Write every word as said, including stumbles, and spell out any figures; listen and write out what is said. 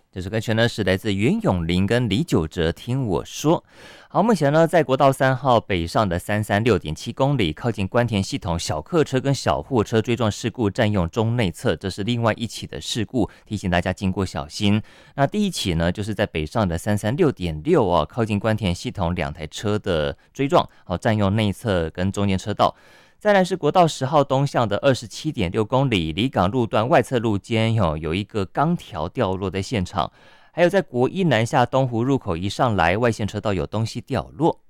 这首歌曲呢是来自袁咏琳跟李玖哲，听我说。好，目前呢在国道三号北上的三三六点七公里，靠近关田系统，小客车跟小货车追撞事故占用中内侧，这是另外一起的事故，提醒大家经过小心。那第一起呢就是在北上的三三六点六哦，靠近关田系统两台车的追撞，好，占用内侧跟中间车道。再来是国道十号东向的二十七点六公里，离港路段外侧路肩有有一个钢条掉落在现场，还有在国一南下东湖入口一上来，外线车道有东西掉落。